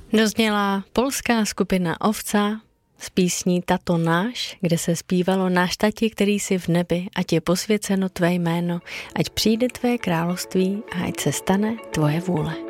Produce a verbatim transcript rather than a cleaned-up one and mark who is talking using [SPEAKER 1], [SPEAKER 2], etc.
[SPEAKER 1] Dozněla polská skupina Ovca z písní Tato náš, kde se zpívalo: Náš tati, který jsi v nebi, ať je posvěceno tvé jméno, ať přijde tvé království a ať se stane tvoje vůle.